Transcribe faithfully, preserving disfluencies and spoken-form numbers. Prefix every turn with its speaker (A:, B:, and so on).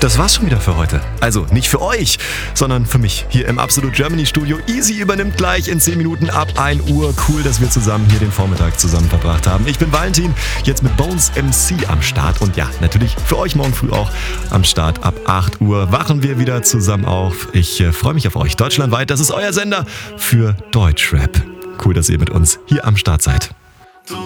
A: Das war's schon wieder für heute. Also nicht für euch, sondern für mich hier im Absolute Germany Studio. Easy übernimmt gleich in zehn Minuten ab ein Uhr. Cool, dass wir zusammen hier den Vormittag zusammen verbracht haben. Ich bin Valentin, jetzt mit Bones M C am Start. Und ja, natürlich für euch morgen früh auch am Start. Ab acht Uhr wachen wir wieder zusammen auf. Ich äh, freue mich auf euch. Deutschlandweit, das ist euer Sender für Deutschrap. Cool, dass ihr mit uns hier am Start seid.